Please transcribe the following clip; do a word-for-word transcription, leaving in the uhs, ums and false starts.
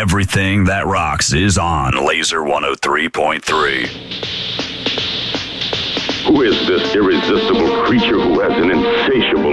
Everything that rocks is on Laser one oh three point three. Who is this irresistible creature who has an insatiable